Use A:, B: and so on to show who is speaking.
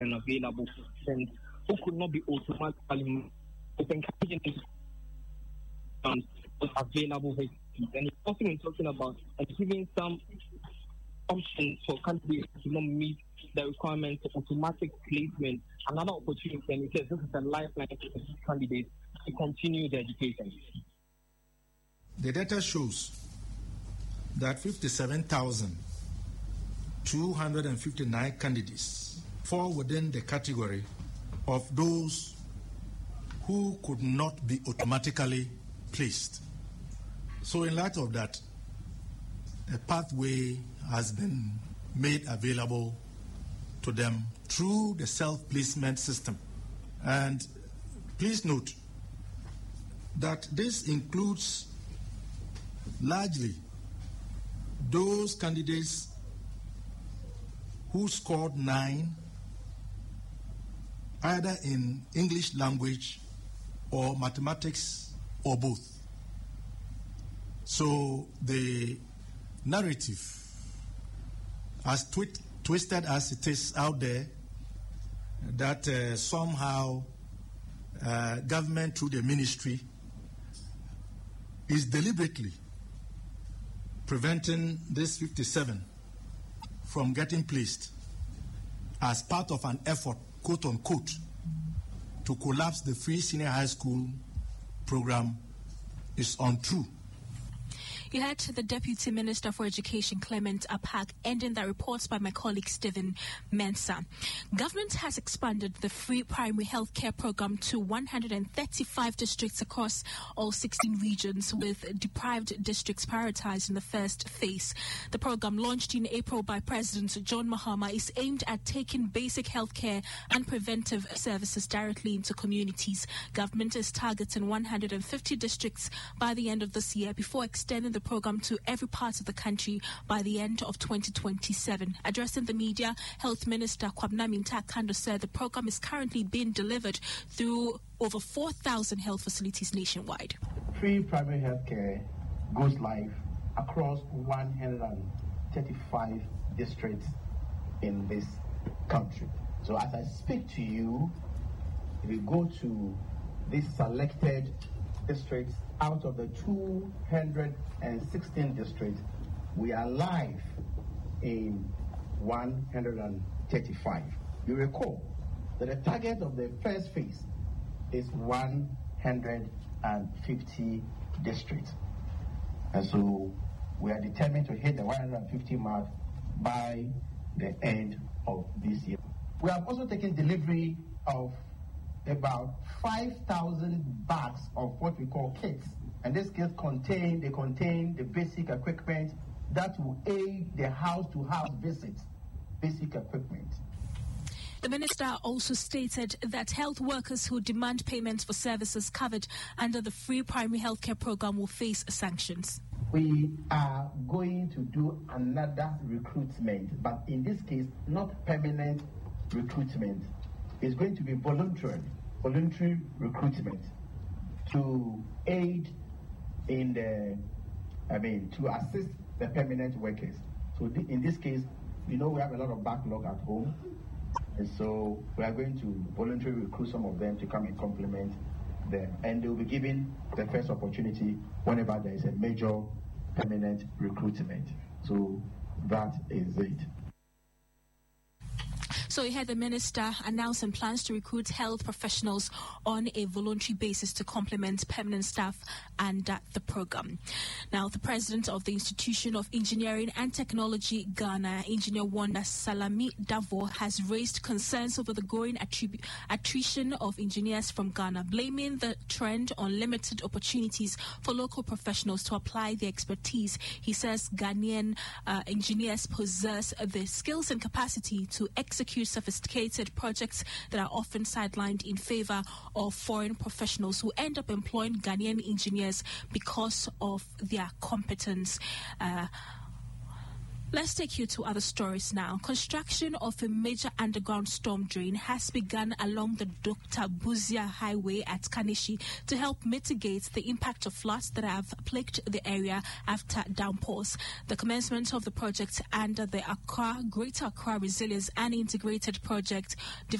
A: and available and who could not be automatically encouraging available vacancies. And it's also been talking about giving some options for candidates to not meet the requirements of automatic placement, another opportunity, and it says this is a lifeline for candidates to continue their education.
B: The data shows that 57,259 candidates fall within the category of those who could not be automatically placed. So in light of that, a pathway has been made available to them through the self-placement system. And please note that this includes largely those candidates who scored 9 either in English language or mathematics or both. So the narrative, as twisted as it is out there, that somehow government through the ministry is deliberately preventing this 57 from getting placed as part of an effort, quote unquote, to collapse the free senior high school program is untrue.
C: You heard the Deputy Minister for Education, Clement Apak, ending that report by my colleague Stephen Mensah. Government has expanded the free primary health care program to 135 districts across all 16 regions, with deprived districts prioritized in the first phase. The program, launched in April by President John Mahama, is aimed at taking basic health care and preventive services directly into communities. Government is targeting 150 districts by the end of this year before extending the program to every part of the country by the end of 2027. Addressing the media, Health Minister Kwabena Minta-Kando said the program is currently being delivered through over 4,000 health facilities nationwide.
D: Free primary health care goes live across 135 districts in this country. So as I speak to you, if you go to these selected districts, out of the 216 districts, we are live in 135. You recall that the target of the first phase is 150 districts. And so we are determined to hit the 150 mark by the end of this year. We have also taken delivery of about 5,000 bags of what we call kits. And these kits contain the basic equipment that will aid the house-to-house visits, basic equipment.
C: The minister also stated that health workers who demand payments for services covered under the free primary healthcare program will face sanctions.
D: We are going to do another recruitment, but in this case, not permanent recruitment. It's going to be voluntary recruitment to aid in to assist the permanent workers. So in this case, we have a lot of backlog at home, and so we are going to voluntarily recruit some of them to come and complement them, and they will be given the first opportunity whenever there is a major permanent recruitment. So that is it.
C: So we had the minister announcing plans to recruit health professionals on a voluntary basis to complement permanent staff under the program. Now, the president of the Institution of Engineering and Technology, Ghana, Engineer Wanda Salami Davo, has raised concerns over the growing attrition of engineers from Ghana, blaming the trend on limited opportunities for local professionals to apply their expertise. He says Ghanaian engineers possess the skills and capacity to execute sophisticated projects that are often sidelined in favor of foreign professionals who end up employing Ghanaian engineers because of their competence. Let's take you to other stories now. Construction of a major underground storm drain has begun along the Dr. Buzia Highway at Kaneshie to help mitigate the impact of floods that have plagued the area after downpours. The commencement of the project under the Greater Accra Resilience and Integrated Project